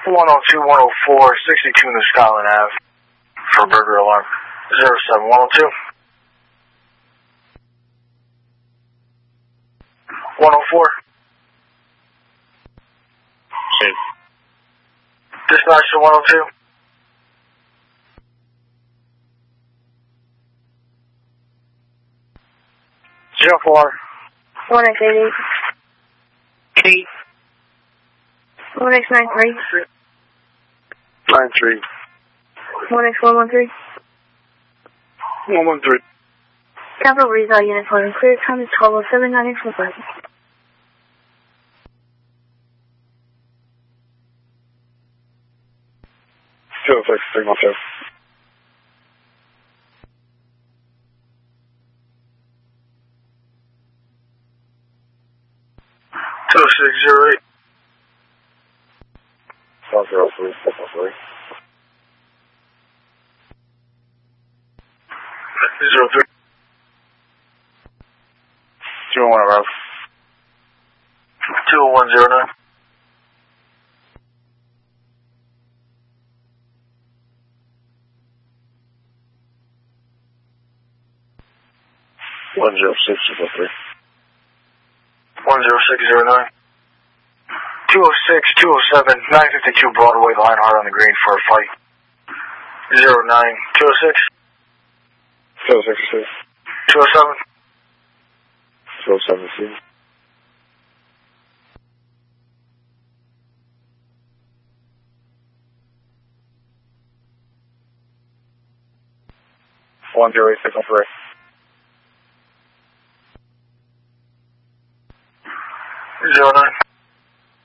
102, 104, 62 New Scotland Ave for burger alarm. 07102. 104. Dispatcher 102. 04. 1x88. 8. 1x93. 93. 1x113. 113. Capital Result Unit 4. Clear time is 12:07. 9x15. 206, signal 2. 20608. 503, signal 3. 03. 201 around. 20109. 10603. 10609. 206, 207, 952 Broadway, Lionheart on the green for a fight. 09, 206. 206. 207. 207. 108, signal 3. 09.